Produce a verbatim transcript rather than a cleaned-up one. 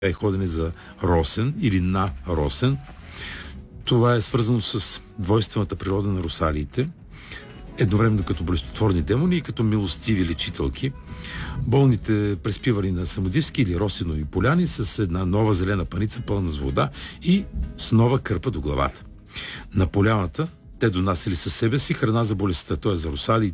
е ходене за Росен или на Росен. Това е свързано с двойствената природа на русалиите, едновременно като болестотворни демони и като милостиви лечителки. Болните преспивали на самодивски или росинови поляни с една нова зелена паница, пълна с вода и с нова кърпа до главата. На поляната те донасили със себе си храна за болестта, т.е. за русали